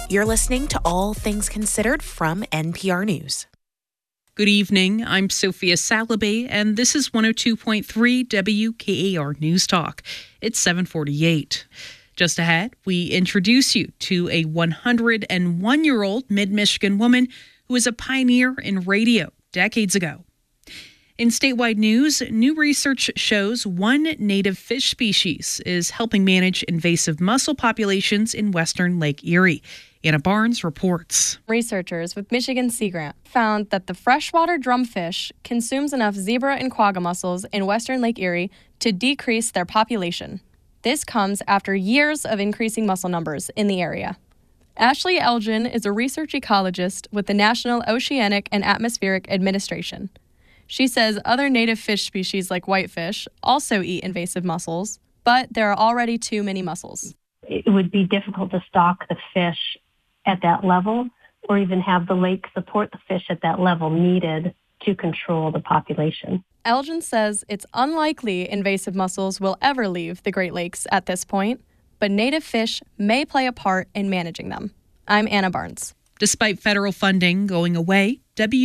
You're listening to All Things Considered from NPR News. Good evening. I'm Sophia Salaby, and this is 102.3 WKAR News Talk. It's 7:48. Just ahead, we introduce you to a 101-year-old Mid-Michigan woman who was a pioneer in radio decades ago. In statewide news, new research shows one native fish species is helping manage invasive mussel populations in western Lake Erie. Anna Barnes reports. Researchers with Michigan Sea Grant found that the freshwater drumfish consumes enough zebra and quagga mussels in western Lake Erie to decrease their population. This comes after years of increasing mussel numbers in the area. Ashley Elgin is a research ecologist with the National Oceanic and Atmospheric Administration. She says other native fish species like whitefish also eat invasive mussels, but there are already too many mussels. It would be difficult to stock the fish at that level or even have the lake support the fish at that level needed to control the population. Elgin says it's unlikely invasive mussels will ever leave the Great Lakes at this point, but native fish may play a part in managing them. I'm Anna Barnes. Despite federal funding going away,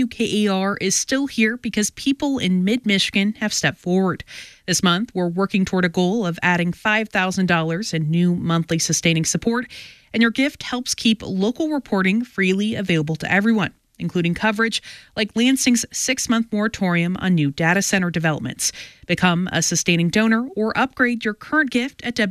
WKAR is still here because people in mid-Michigan have stepped forward. This month, we're working toward a goal of adding $5,000 in new monthly sustaining support, and your gift helps keep local reporting freely available to everyone, including coverage like Lansing's 6-month moratorium on new data center developments. Become a sustaining donor or upgrade your current gift at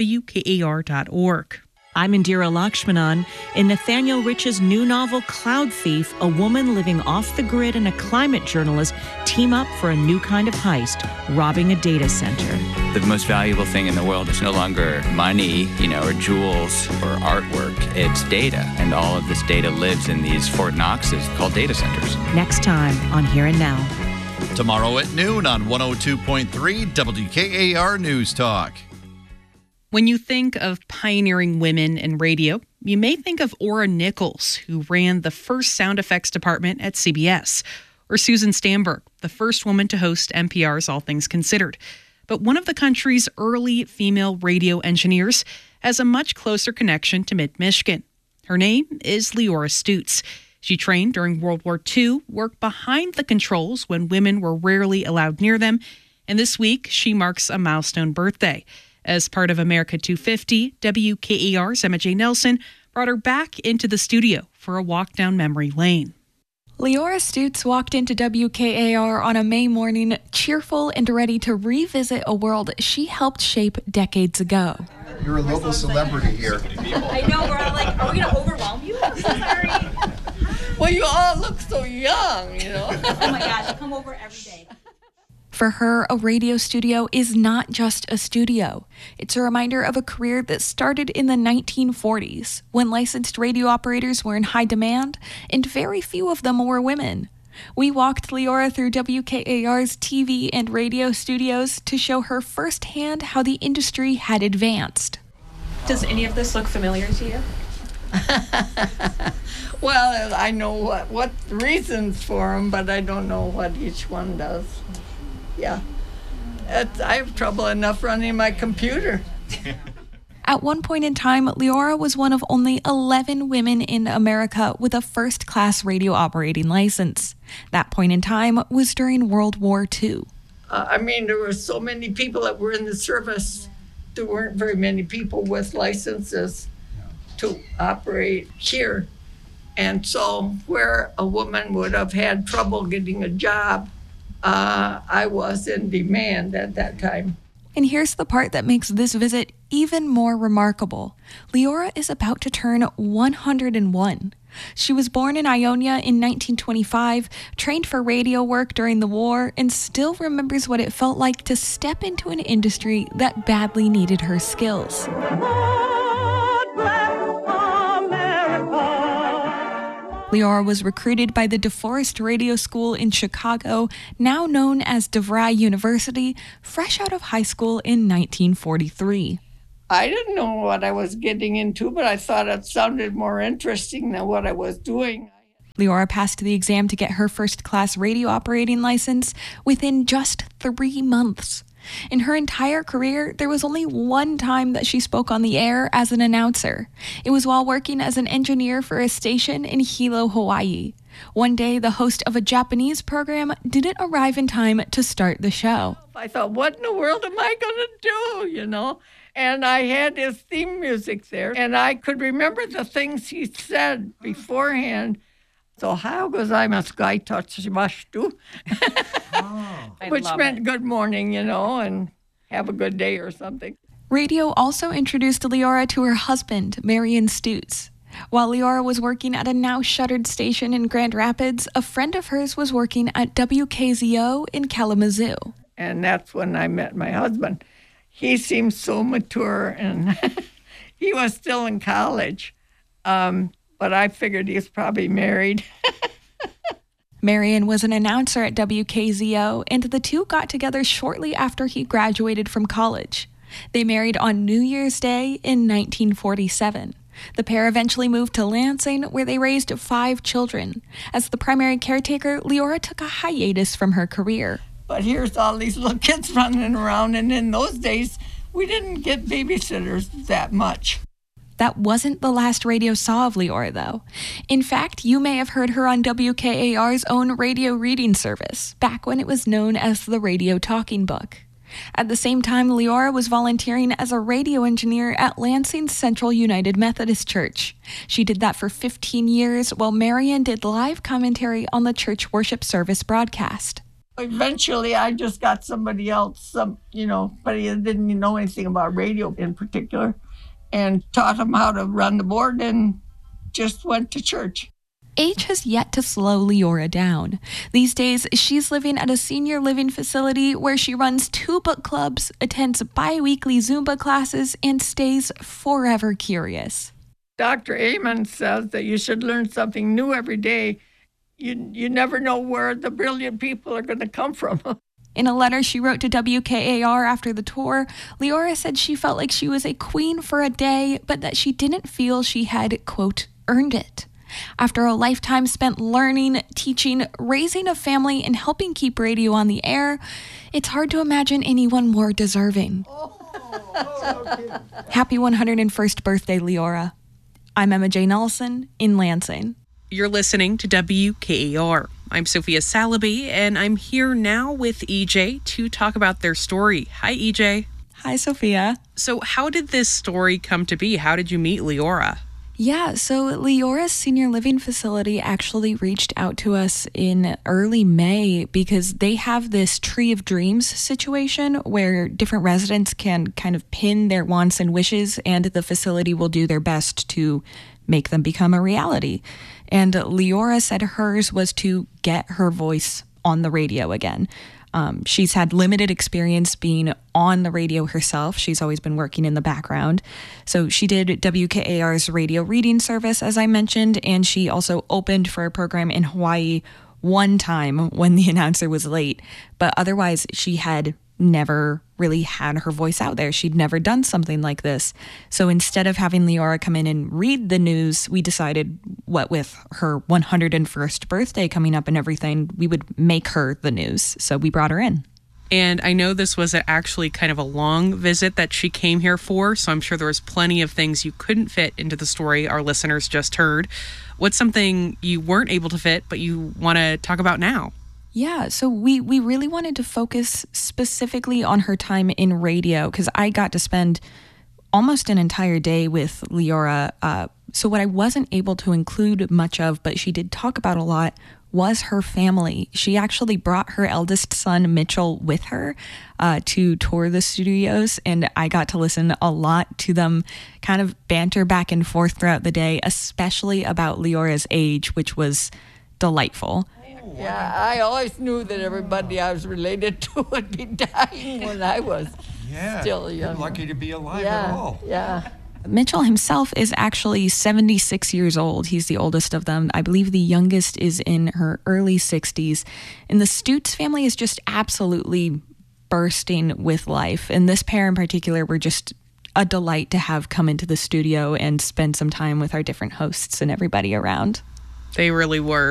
WKAR.org. I'm Indira Lakshmanan. In Nathaniel Rich's new novel, Cloud Thief, a woman living off the grid and a climate journalist team up for a new kind of heist, robbing a data center. The most valuable thing in the world is no longer money, or jewels or artwork. It's data, and all of this data lives in these Fort Knoxes called data centers. Next time on Here and Now. Tomorrow at noon on 102.3 WKAR News Talk. When you think of pioneering women in radio, you may think of Aura Nichols, who ran the first sound effects department at CBS, or Susan Stamberg, the first woman to host NPR's All Things Considered. But one of the country's early female radio engineers has a much closer connection to Mid-Michigan. Her name is Leora Stutes. She trained during World War II, worked behind the controls when women were rarely allowed near them, and this week she marks a milestone birthday. As part of America 250, WKAR's Emma J. Nelson brought her back into the studio for a walk down memory lane. Leora Stutes walked into WKAR on a May morning, cheerful and ready to revisit a world she helped shape decades ago. You're a local celebrity here. I know, we're all like, are we going to overwhelm you? I'm so sorry. Well, you all look so young, Oh my gosh, I come over every day. For her, a radio studio is not just a studio. It's a reminder of a career that started in the 1940s, when licensed radio operators were in high demand, and very few of them were women. We walked Leora through WKAR's TV and radio studios to show her firsthand how the industry had advanced. Does any of this look familiar to you? Well, I know what reasons for them, but I don't know what each one does. Yeah, I have trouble enough running my computer. At one point in time, Leora was one of only 11 women in America with a first-class radio operating license. That point in time was during World War II. There were so many people that were in the service. There weren't very many people with licenses to operate here. And so where a woman would have had trouble getting a job, I was in demand at that time. And here's the part that makes this visit even more remarkable. Leora is about to turn 101. She was born in Ionia in 1925, trained for radio work during the war, and still remembers what it felt like to step into an industry that badly needed her skills. Leora was recruited by the DeForest Radio School in Chicago, now known as DeVry University, fresh out of high school in 1943. I didn't know what I was getting into, but I thought it sounded more interesting than what I was doing. Leora passed the exam to get her first-class radio operating license within just 3 months. In her entire career, there was only one time that she spoke on the air as an announcer. It was while working as an engineer for a station in Hilo, Hawaii. One day, the host of a Japanese program didn't arrive in time to start the show. I thought, what in the world am I going to do, And I had his theme music there, and I could remember the things he said beforehand. So, Ohayou gozaimasu gai tachimasu, which meant good morning, and have a good day or something. Radio also introduced Leora to her husband, Marion Stutz. While Leora was working at a now-shuttered station in Grand Rapids, a friend of hers was working at WKZO in Kalamazoo. And that's when I met my husband. He seemed so mature, and he was still in college. But I figured he was probably married. Marion was an announcer at WKZO, and the two got together shortly after he graduated from college. They married on New Year's Day in 1947. The pair eventually moved to Lansing, where they raised 5 children. As the primary caretaker, Leora took a hiatus from her career. But here's all these little kids running around, and in those days, we didn't get babysitters that much. That wasn't the last radio saw of Leora, though. In fact, you may have heard her on WKAR's own radio reading service, back when it was known as the Radio Talking Book. At the same time, Leora was volunteering as a radio engineer at Lansing Central United Methodist Church. She did that for 15 years, while Marion did live commentary on the church worship service broadcast. Eventually, I just got somebody else, but he didn't know anything about radio in particular, and taught him how to run the board and just went to church. Age has yet to slow Leora down. These days, she's living at a senior living facility where she runs 2 book clubs, attends bi-weekly Zumba classes, and stays forever curious. Dr. Amen says that you should learn something new every day. You never know where the brilliant people are going to come from. In a letter she wrote to WKAR after the tour, Leora said she felt like she was a queen for a day, but that she didn't feel she had, quote, earned it. After a lifetime spent learning, teaching, raising a family, and helping keep radio on the air, it's hard to imagine anyone more deserving. Happy 101st birthday, Leora. I'm Emma J. Nelson in Lansing. You're listening to WKAR. I'm Sophia Salaby, and I'm here now with EJ to talk about their story. Hi, EJ. Hi, Sophia. So how did this story come to be? How did you meet Leora? Yeah, so Leora's senior living facility actually reached out to us in early May because they have this Tree of Dreams situation where different residents can kind of pin their wants and wishes, and the facility will do their best to make them become a reality. And Leora said hers was to get her voice on the radio again. She's had limited experience being on the radio herself. She's always been working in the background. So she did WKAR's radio reading service, as I mentioned, and she also opened for a program in Hawaii one time when the announcer was late. But otherwise, she had never really had her voice out there. She'd never done something like this. So instead of having Leora come in and read the news, we decided, what with her 101st birthday coming up and everything, we would make her the news. So we brought her in. And I know this was actually kind of a long visit that she came here for, so I'm sure there was plenty of things you couldn't fit into the story our listeners just heard. What's something you weren't able to fit, but you want to talk about now? Yeah, so we really wanted to focus specifically on her time in radio because I got to spend almost an entire day with Leora. So what I wasn't able to include much of, but she did talk about a lot, was her family. She actually brought her eldest son, Mitchell, with her to tour the studios, and I got to listen a lot to them kind of banter back and forth throughout the day, especially about Leora's age, which was delightful. Yeah, I always knew that everybody I was related to would be dying when I was still young. You're lucky to be alive at all. Yeah. Mitchell himself is actually 76 years old. He's the oldest of them. I believe the youngest is in her early 60s. And the Stutz family is just absolutely bursting with life. And this pair in particular were just a delight to have come into the studio and spend some time with our different hosts and everybody around. They really were.